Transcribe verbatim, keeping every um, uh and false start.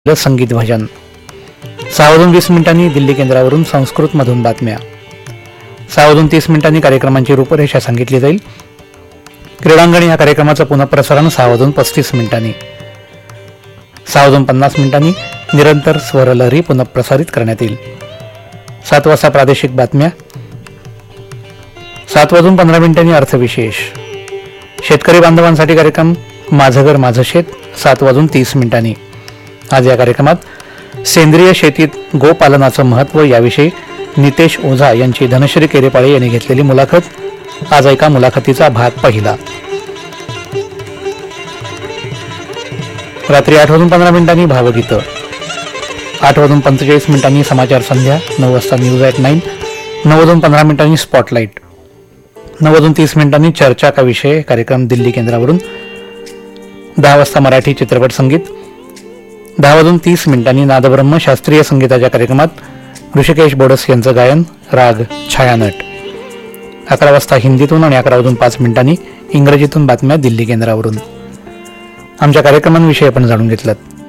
संगीत भजन. सहा वाजून वीस मिनिटांनी दिल्ली केंद्रावरून संस्कृत मधून बातम्या. सहा वाजून तीस मिनिटांनी कार्यक्रमांची रूपरेषा सांगितली जाईल. क्रीडांगण या कार्यक्रमाचं पुनःप्रसारण सहा वाजून पस्तीस मिनिटांनी. सहा वाजून पन्नास मिनिटांनी निरंतर स्वरलहरी पुनःप्रसारित करण्यात येईल. सात वाजता प्रादेशिक बातम्या. सात वाजून पंधरा मिनिटांनी अर्थविशेष. शेतकरी बांधवांसाठी कार्यक्रम माझं घर माझं शेत सात वाजून तीस मिनिटांनी. आज या कार्यक्रमात सेंद्रिय शेतीत गोपालनाचं महत्त्व याविषयी नितेश ओझा यांची धनश्री केरेपाळे यांनी घेतलेली मुलाखत. आज ऐका मुलाखतीचा भाग पहिला. रात्री आठ वाजून पंधरा मिनिटांनी भावगीतं. आठ वाजून पंचेचाळीस मिनिटांनी समाचार संध्या. नऊ वाजता न्यूज ॲट नाईन. नऊ वाजून पंधरा मिनिटांनी स्पॉटलाईट. नऊ वाजून तीस मिनिटांनी चर्चा का विषय कार्यक्रम दिल्ली केंद्रावरून. दहा वाजता मराठी चित्रपट संगीत. दहा वाजून तीस मिनिटांनी नादब्रह्म शास्त्रीय संगीताच्या कार्यक्रमात ऋषिकेश बोडस यांचं गायन राग छायानट. अकरा वाजता हिंदीतून आणि अकरा वाजून पाच मिनिटांनी इंग्रजीतून बातम्या दिल्ली केंद्रावरून. आमच्या कार्यक्रमांविषयी आपण जाणून घेतलं.